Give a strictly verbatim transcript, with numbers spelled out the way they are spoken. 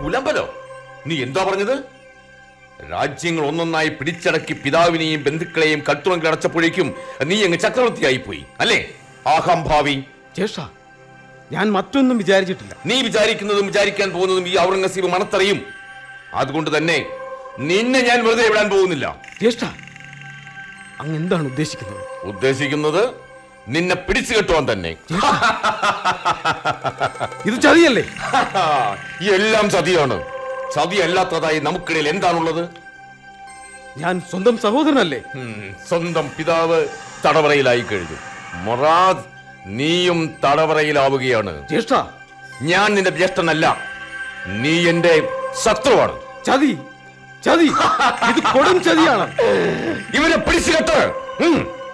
പുലമ്പലോ? നീ എന്താ പറഞ്ഞത്? രാജ്യങ്ങൾ ഒന്നൊന്നായി പിടിച്ചടക്കി പിതാവിനെയും ബന്ധുക്കളെയും കൽത്തുറങ്കിൽ അടച്ചപ്പോഴേക്കും നീ അങ്ങ് ചക്രവർത്തിയായി പോയി അല്ലേ? അഹംഭാവി. ജ്യേഷ്ഠ, ഞാൻ മറ്റൊന്നും വിചാരിച്ചിട്ടില്ല. നീ വിചാരിക്കുന്നതും വിചാരിക്കാൻ പോകുന്നതും ഈ ഔറംഗസീബ് മണത്തറിയും. അതുകൊണ്ട് തന്നെ നിന്നെ ഞാൻ വെറുതെ വിടാൻ പോകുന്നില്ല. ജ്യേഷ്ഠ, അങ്ങ് എന്താണ് ഉദ്ദേശിക്കുന്നത്? ഉദ്ദേശിക്കുന്നത് നിന്നെ പിടിച്ചു കെട്ടുവാൻ തന്നെ. ഇത് ചതിയല്ലേ? എല്ലാം ചതിയാണ്. ചതിയല്ലാത്തതായി നമുക്കിടയിൽ എന്താണുള്ളത്? ഞാൻ സ്വന്തം സഹോദരനല്ലേ? സ്വന്തം പിതാവ് തടവറയിലായി കഴിഞ്ഞു. മൊറാദ്, നീയും തടവറയിലാവുകയാണ്. ജ്യേഷ്ഠ, ഞാൻ നിന്റെ ജ്യേഷ്ഠനല്ല, നീ എന്റെ ശത്രുവാണ്. ചതി, ചതി, ഇത് കൊടും ചതിയാണ്. ഇവനെ പിടിച്ചു കെട്ട്.